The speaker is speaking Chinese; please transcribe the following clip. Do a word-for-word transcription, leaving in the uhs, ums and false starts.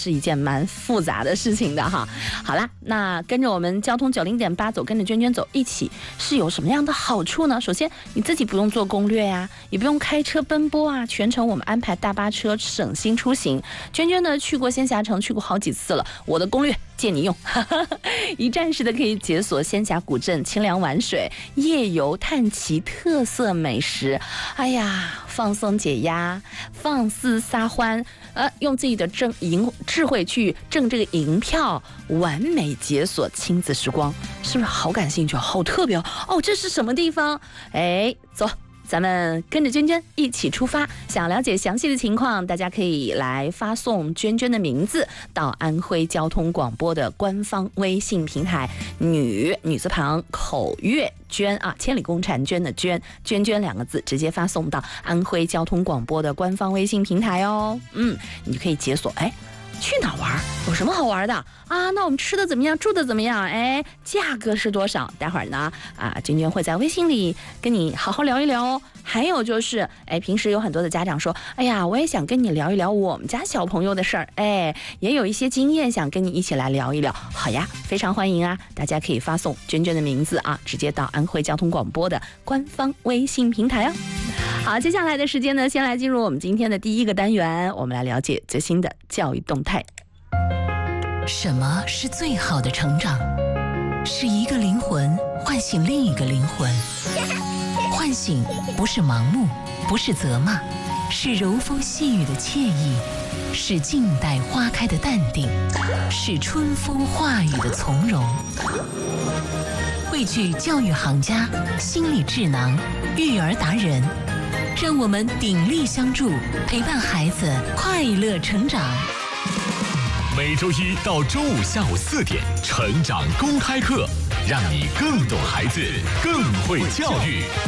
是一件蛮复杂的事情的哈。好啦，那跟着我们交通九零点八走，跟着娟娟走一起是有什么样的好处呢？首先你自己不用做攻略呀、啊，也不用开车奔波啊，全程我们安排大巴车，省心出行。娟娟呢去过仙霞城，去过好几次了，我的攻略借你用，一站式的可以解锁仙霞古镇、清凉玩水、夜游探奇特色美食，哎呀，放松解压，放肆撒欢，呃，用自己的挣银智慧去挣这个银票，完美解锁亲子时光，是不是好感兴趣？好特别哦！这是什么地方？哎，走。咱们跟着娟娟一起出发，想了解详细的情况，大家可以来发送娟娟的名字到安徽交通广播的官方微信平台，女女字旁口月娟啊，千里共婵娟的娟，娟娟两个字直接发送到安徽交通广播的官方微信平台哦。嗯，你就可以解锁。哎，去哪玩？有什么好玩的啊？那我们吃的怎么样？住的怎么样？哎，价格是多少？待会儿呢，啊，娟娟会在微信里跟你好好聊一聊哦。还有就是，哎，平时有很多的家长说，哎呀，我也想跟你聊一聊我们家小朋友的事儿，哎，也有一些经验想跟你一起来聊一聊。好呀，非常欢迎啊！大家可以发送娟娟的名字啊，直接到安徽交通广播的官方微信平台哦。好，接下来的时间呢，先来进入我们今天的第一个单元，我们来了解最新的教育动态。 什么是最好的成长？是一个灵魂唤醒另一个灵魂。唤醒不是盲目，不是责骂，是柔风细雨的惬意，是静待花开的淡定，是春风化雨的从容。汇聚教育行家、心理智囊、育儿达人，让我们鼎力相助，陪伴孩子快乐成长。 每周一到周五下午四点，成长公开课，让你更懂孩子，更会教育。